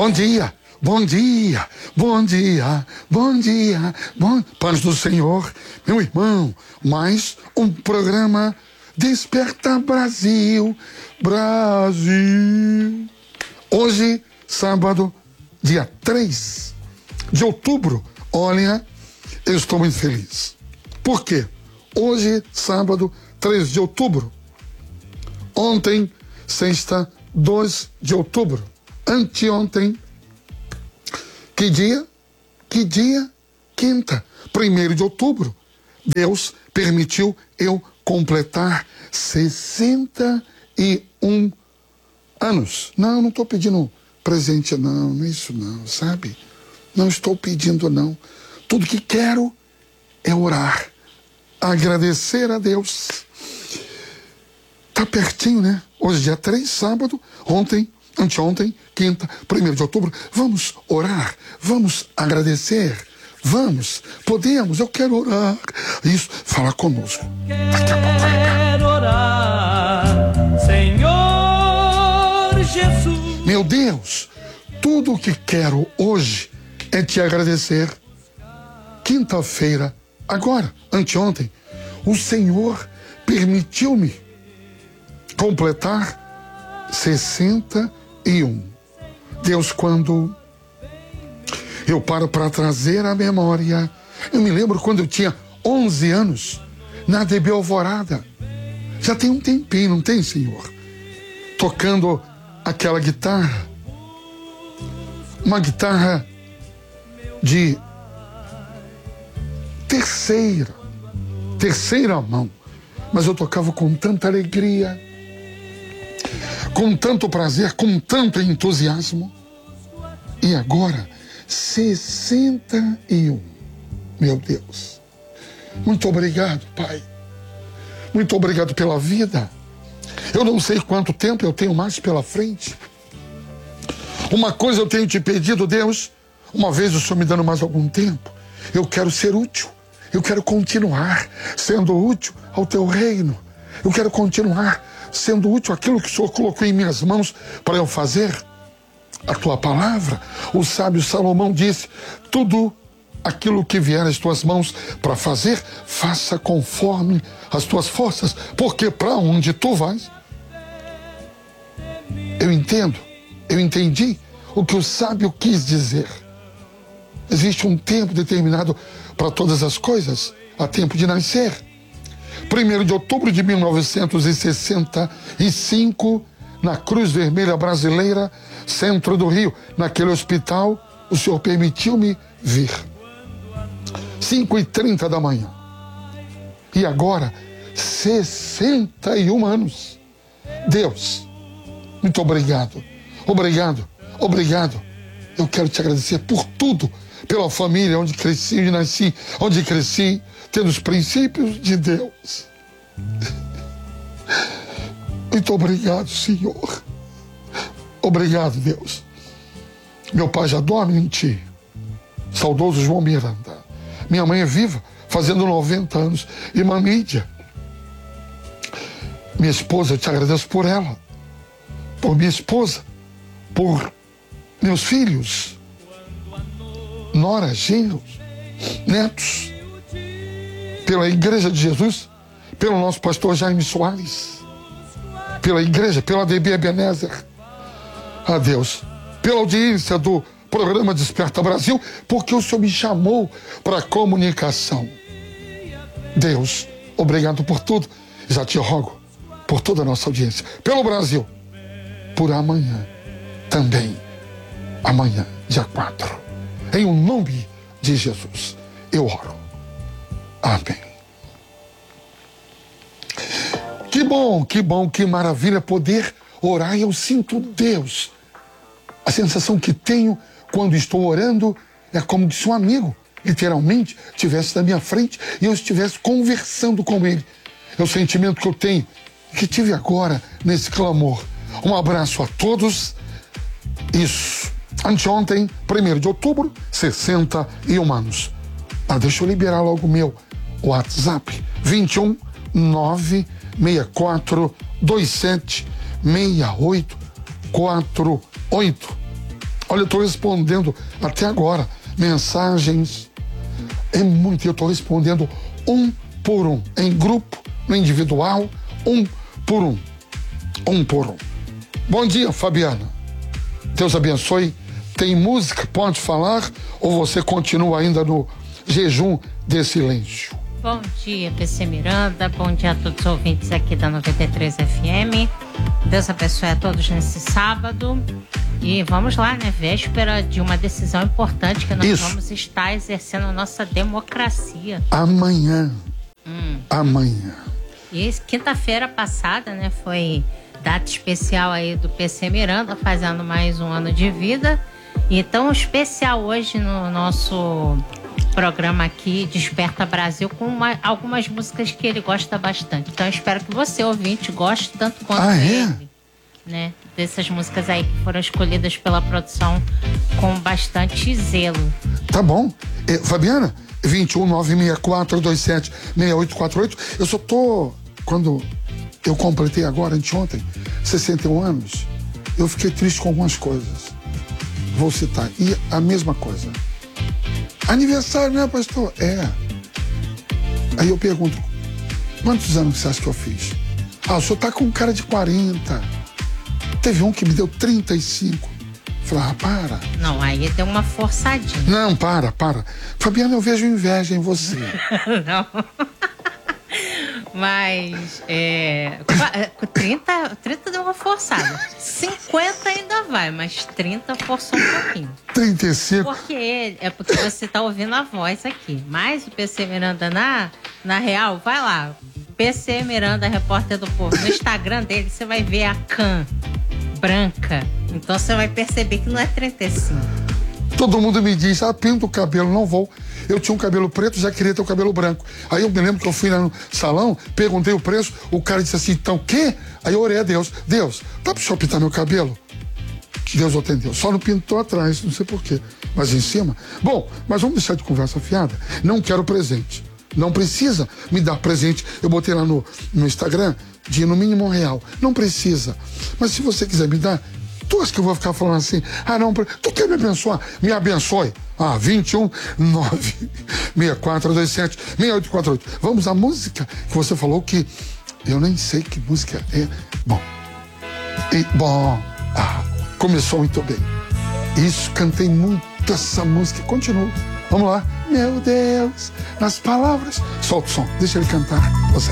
Bom dia, bom dia, bom dia, bom dia, paz do Senhor, meu irmão. Mais um programa Desperta Brasil, Brasil. Hoje, sábado, dia 3 de outubro. Olha, eu estou muito feliz. Por quê? Hoje, sábado, 3 de outubro. Ontem, sexta, 2 de outubro. Anteontem, que dia? Que dia? Quinta, 1º de outubro. Deus permitiu eu completar 61 anos. Não estou pedindo presente, não é isso não, sabe? Não estou pedindo, não. Tudo que quero é orar, agradecer a Deus. Tá pertinho, né? Hoje dia 3, sábado, ontem, anteontem, quinta, 1º de outubro. Vamos orar, vamos agradecer, vamos, podemos, eu quero orar. Isso, fala conosco. Daqui a pouco. Quero orar, Senhor Jesus. Meu Deus, tudo o que quero hoje é te agradecer. Quinta-feira, agora, anteontem, o Senhor permitiu-me completar 61. Deus, quando eu paro para trazer a memória, eu me lembro quando eu tinha 11 anos, na DB Alvorada. Já tem um tempinho, não tem, Senhor? Tocando aquela guitarra, uma guitarra de terceira mão, mas eu tocava com tanta alegria, com tanto prazer, com tanto entusiasmo. E agora, 61. Meu Deus. Muito obrigado, Pai. Muito obrigado pela vida. Eu não sei quanto tempo eu tenho mais pela frente. Uma coisa eu tenho te pedido, Deus, uma vez o Senhor me dando mais algum tempo, eu quero ser útil. Eu quero continuar sendo útil ao teu reino. Eu quero continuar sendo útil àquilo que o Senhor colocou em minhas mãos para eu fazer. A tua palavra, o sábio Salomão disse: tudo aquilo que vier às tuas mãos para fazer, faça conforme as tuas forças, porque para onde tu vais, eu entendi o que o sábio quis dizer. Existe um tempo determinado para todas as coisas, há tempo de nascer. 1º de outubro de 1965, na Cruz Vermelha Brasileira, centro do Rio, naquele hospital, o Senhor permitiu-me vir. 5h30 da manhã. E agora, 61 anos. Deus, muito obrigado. Obrigado, obrigado. Eu quero te agradecer por tudo, pela família onde cresci, onde nasci, onde cresci, tendo os princípios de Deus. Muito obrigado, Senhor. Obrigado, Deus. Meu pai já dorme em ti. Saudoso João Miranda. Minha mãe é viva, fazendo 90 anos. Irmã Mídia. Minha esposa, eu te agradeço por ela. Por minha esposa. Por meus filhos. Nora, genros, netos. Pela Igreja de Jesus. Pelo nosso pastor Jaime Soares. Pela igreja, pela DB Ebenezer. A Deus, pela audiência do programa Desperta Brasil, porque o Senhor me chamou para a comunicação. Deus, obrigado por tudo. Já te rogo por toda a nossa audiência, pelo Brasil, por amanhã também. Amanhã, dia 4. Em o nome de Jesus, eu oro. Amém. Que bom, que maravilha poder orar. E eu sinto Deus. A sensação que tenho quando estou orando é como se um amigo, literalmente, estivesse na minha frente e eu estivesse conversando com ele. É o sentimento que eu tenho, que tive agora nesse clamor. Um abraço a todos. Isso. Anteontem, 1º de outubro, 61 anos. Deixa eu liberar logo o meu WhatsApp. 21 96427 6848. Olha, eu estou respondendo até agora mensagens. É muito, eu estou respondendo um por um. Em grupo, no individual, um por um. Um por um. Bom dia, Fabiana. Deus abençoe. Tem música? Pode falar? Ou você continua ainda no jejum de silêncio? Bom dia, PC Miranda. Bom dia a todos os ouvintes aqui da 93 FM. Deus abençoe a todos nesse sábado. E vamos lá, né? Véspera de uma decisão importante que nós vamos estar exercendo a nossa democracia. Amanhã. Amanhã. E quinta-feira passada, né? Foi data especial aí do PC Miranda, fazendo mais um ano de vida. E tão especial hoje no nosso programa aqui, Desperta Brasil, com algumas músicas que ele gosta bastante. Então eu espero que você, ouvinte, goste tanto quanto ele, né? Dessas músicas aí que foram escolhidas pela produção com bastante zelo. Tá bom. Fabiana, 21964276848. Eu só tô... Quando eu completei agora, anteontem, 61 anos, eu fiquei triste com algumas coisas. Vou citar. E a mesma coisa. Aniversário, né, pastor? Aí eu pergunto, quantos anos você acha que eu fiz? O senhor tá com um cara de 40. Teve um que me deu 35. Falei, para. Não, aí deu uma forçadinha. Não, para. Fabiana, eu vejo inveja em você. Não. Mas 30 deu uma forçada. 50 ainda vai, mas 30 forçou um pouquinho. 35. Porque você tá ouvindo a voz aqui. Mas o PC Miranda na real, vai lá. PC Miranda, repórter do povo. No Instagram dele você vai ver a can branca. Então você vai perceber que não é 35. Todo mundo me diz, pinta o cabelo, não vou. Eu tinha um cabelo preto, já queria ter o cabelo branco. Aí eu me lembro que eu fui lá no salão, perguntei o preço, o cara disse assim, então o quê? Aí eu orei a Deus, dá pro senhor pintar meu cabelo? Deus atendeu, só não pintou atrás, não sei porquê, mas em cima. Bom, mas vamos deixar de conversa fiada. Não quero presente, não precisa me dar presente. Eu botei lá no Instagram, de no mínimo R$1. Não precisa, mas se você quiser me dar, tu acha que eu vou ficar falando assim, não, tu quer me abençoar? Me abençoe. 21964276848. Vamos à música que você falou que eu nem sei que música é. Começou muito bem. Isso, cantei muito essa música. Continuo. Vamos lá. Meu Deus, nas palavras. Solta o som, deixa ele cantar. Você.